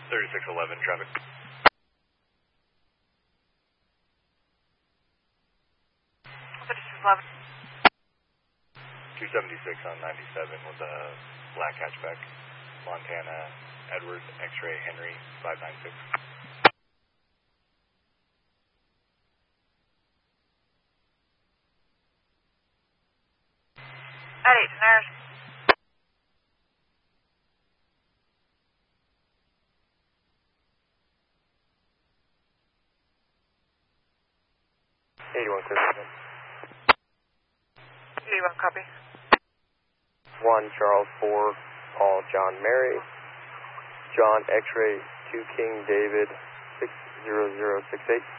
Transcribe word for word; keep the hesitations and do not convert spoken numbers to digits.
thirty-six eleven traffic. thirty-six eleven. two seventy-six on ninety-seven with a black hatchback. Montana, Edward, X-ray, Henry, five nine six. Eddie, nurse. eighty-one, clear. eighty-one, copy. one, Charles, four, Paul, John, Mary. John, X-ray, two, King, David, six zero zero six eight.